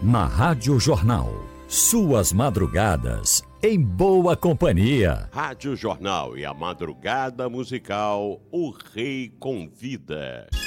na Rádio Jornal. Suas madrugadas em boa companhia. Rádio Jornal e a madrugada musical O Rei Convida.